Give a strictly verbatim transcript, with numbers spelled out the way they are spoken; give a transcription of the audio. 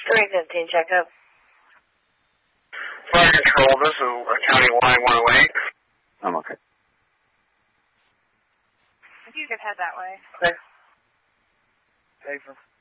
three fifteen, check up. Fire control, this is County Line one oh eight. I'm okay. If you could head that way. Okay. Safer.